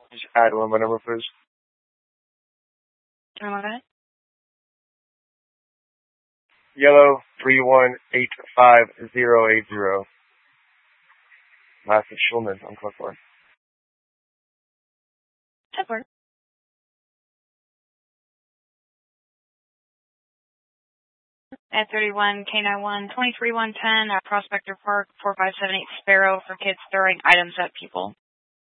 Just add one more number, please. Can I go ahead? Yellow 3185080. Last is Schulman on Club 4. That works. At 31 K91 23110 at Prospector Park 4578 Sparrow for kids throwing items at people.